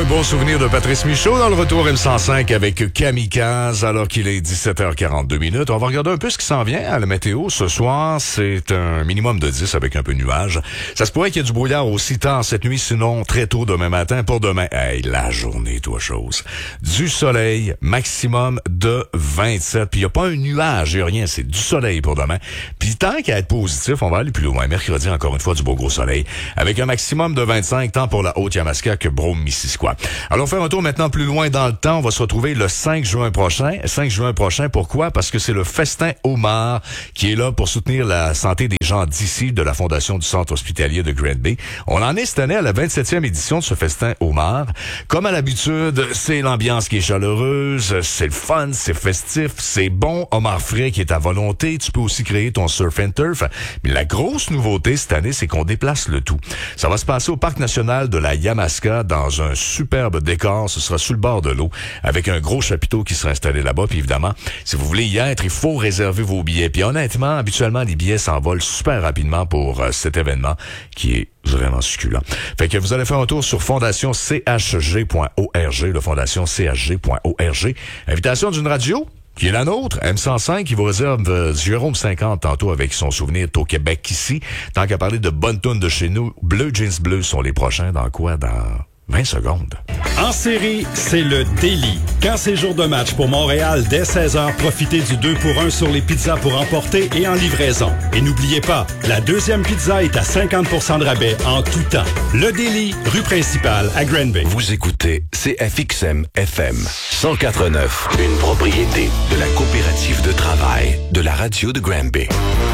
bon souvenir de Patrice Michaud dans le retour M105 avec Kamikaze alors qu'il est 17h42 minutes. On va regarder un peu ce qui s'en vient à la météo. Ce soir, c'est un minimum de 10 avec un peu de nuages. Ça se pourrait qu'il y ait du brouillard aussi tard cette nuit, sinon très tôt demain matin. Pour demain, hey, la journée, toi chose. Du soleil, maximum de 27. Puis il n'y a pas un nuage, il n'y a rien, c'est du soleil pour demain. Puis tant qu'à être positif, on va aller plus loin. Mercredi, encore une fois, du beau gros soleil. Avec un maximum de 25, tant pour la Haute-Yamaska que Brome-Missisquoi. Allons faire un tour maintenant plus loin dans le temps. On va se retrouver le 5 juin prochain. 5 juin prochain, pourquoi? Parce que c'est le Festin Homard qui est là pour soutenir la santé des gens d'ici, de la Fondation du Centre hospitalier de Granby. On en est cette année à la 27e édition de ce Festin Homard. Comme à l'habitude, c'est l'ambiance qui est chaleureuse, c'est le fun, c'est festif, c'est bon. Homard frais qui est à volonté. Tu peux aussi créer ton surf and turf. Mais la grosse nouveauté cette année, c'est qu'on déplace le tout. Ça va se passer au Parc national de la Yamaska dans un superbe décor. Ce sera sur le bord de l'eau avec un gros chapiteau qui sera installé là-bas. Puis évidemment, si vous voulez y être, il faut réserver vos billets. Puis honnêtement, habituellement, les billets s'envolent super rapidement pour cet événement qui est vraiment succulent. Fait que vous allez faire un tour sur fondationchg.org, le fondationchg.org. Invitation d'une radio qui est la nôtre, M105, qui vous réserve Jérôme 50 tantôt avec son souvenir au Québec ici. Tant qu'à parler de bonnes tunes de chez nous, Bleu Jeans Bleu sont les prochains dans quoi? Dans 20 secondes. En série, c'est le Daily. Quand c'est jour de match pour Montréal, dès 16h, profitez du 2 pour 1 sur les pizzas pour emporter et en livraison. Et n'oubliez pas, la deuxième pizza est à 50% de rabais en tout temps. Le Daily, rue principale à Granby. Vous écoutez CFXM FM 104.9, une propriété de la coopérative de travail de la radio de Granby.